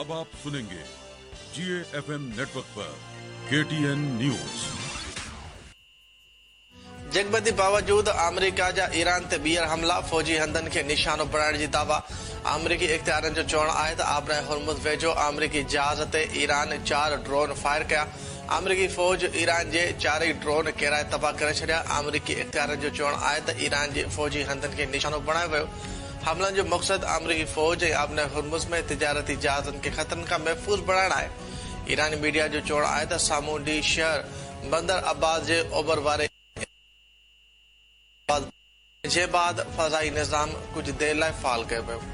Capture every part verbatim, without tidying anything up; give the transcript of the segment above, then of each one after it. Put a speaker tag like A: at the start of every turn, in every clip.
A: अब आप सुनेंगे जीए FM network पर केटीएन न्यूज।
B: जगबदी बावजूद अमेरिका जा ईरान ते ॿीहर हमला, फौजी हंधनि खे निशानो बणाइण जी दावा। अमरीकी इख़्तियारनि जो चवणु आहे त आबराए हुर्मुज़ वेझो अमरीकी जहाज़ ते ईरान चार ड्रोन फायर कया। अमरीकी फौज ईरान जे चारई ड्रोन केराए तबाह करे छॾिया। अमरीकी इख़्तियारनि जो चवणु आहे त ईरान जे फौजी हंधनि खे निशानो बणायो वियो। हमलनि जो मक़सदु अमरीकी फौज ऐं आबराए हुर्मुज़ में तिजारती जहाज़नि खे ख़तरनि खां महफ़ूज़ बणाइण आहे। ईरानी मीडिया जो चवणु आहे त सामूंडी शहर बंदर अब्बास जे ओभर वारे जे बाद फ़ज़ाई निज़ाम कुझु देर लाइ फ़ाल कयो वियो।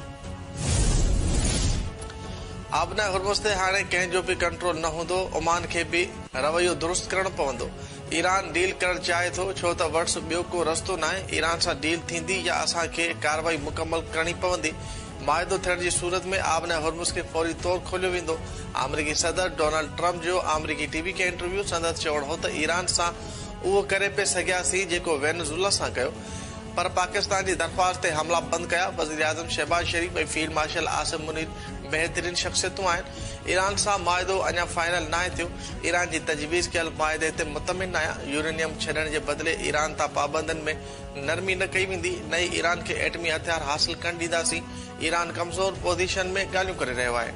B: आबराए हुर्मुज़ ते हाणे कंहिंजो बि कंट्रोल न हूंदो। ओमान खे बि रवैयो दुरुस्त करणो पवंदो। ईरान डील करणु चाहे थो, छो त वर्ष ॿियो को रस्तो न आहे। ईरान सां डील थींदी या असांखे कार्रवाई मुकमल करणी पवंदी। माइदो थियण जी सूरत में आबराए हुर्मुज़ खे फौरी तौर खोलियो वेंदो। अमरीकी सदर डोनाल्ड ट्रम्प जो अमरीकी टीवी खे इंटरव्यू संदसि चवणु हो त ईरान सां उहो करे पे सघियासीं जेको वेनेज़ुएला सां कयो, पर पाकिस्तान जी दरख़्वास्त ते हमला बंदि कया। वज़ीर आज़म शहबाज शरीफ़ ऐं फील्ड मार्शल आसिम मुनीर बहितरीन शख़्सियतूं आहिनि। ईरान सां माइदो अञा फाइनल न आहे थियो। ईरान जी तजवीज़ कयल माइदे ते मुतमिन आहियां। यूरेनियम छॾण जे बदिले ईरान तां पाबंदियुनि में नरमी न कई वेंदी। न ई ईरान खे एटमी हथियार हासिल करणु ॾींदासीं। ईरान कमज़ोर पोज़ीशन में ॻाल्हियूं करे रहियो आहे।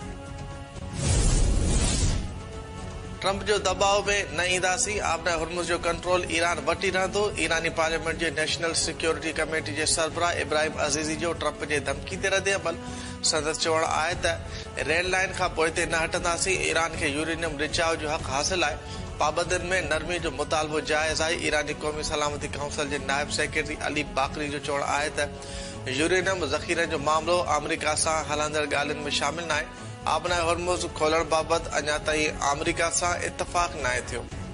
B: ट्रम्प जो दबाव में न ईंदासीं। आबराए हुर्मुज़ जो कंट्रोल ईरान वटि ई रहंदो। ईरानी पार्लियामेंट जे नेशनल सिक्योरिटी कमेटी जे सरबराह इब्राहिम अज़ीज़ी जो ट्रम्प जे धमकी ते रद्द अमल। संदसि चवणु आहे त रेड लाइन खां पोइ ते न हटंदासीं। ईरान खे यूरेनियम रिचाव जो हक़ हासिल आहे। पाबंदियुनि में नरमी जो मुतालबो जाइज़ आहे। ईरानी क़ौमी सलामती काउंसिल जे नायब सेक्रेटरी अली बाकरी जो चवणु आहे त यूरेनियम ज़ख़ीरनि जो मामिलो अमरीका सां हलंदड़ ॻाल्हियुनि में शामिल न आहे। आबराए हुर्मुज़ खोलण बाबति अञा ताईं अमरीका सां इतफ़ाक़ न आहे थियो।